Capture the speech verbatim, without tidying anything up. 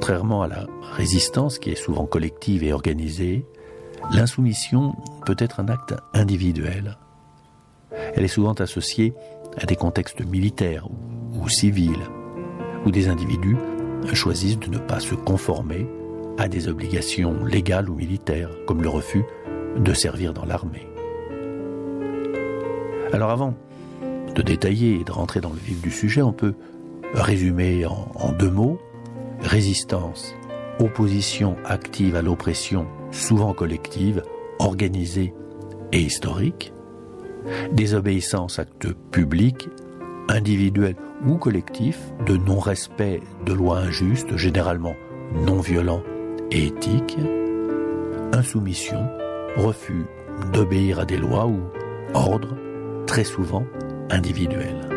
Contrairement à la résistance qui est souvent collective et organisée, l'insoumission peut être un acte individuel. Elle est souvent associée à des contextes militaires ou, ou civils, où des individus choisissent de ne pas se conformer à des obligations légales ou militaires, comme le refus de servir dans l'armée. Alors avant de détailler et de rentrer dans le vif du sujet, on peut résumer en, en deux mots: résistance, opposition active à l'oppression, souvent collective, organisée et historique; désobéissance, acte public, individuel ou collectif, de non-respect de lois injustes, généralement non violents et éthiques; insoumission, refus d'obéir à des lois ou ordres, très souvent individuels.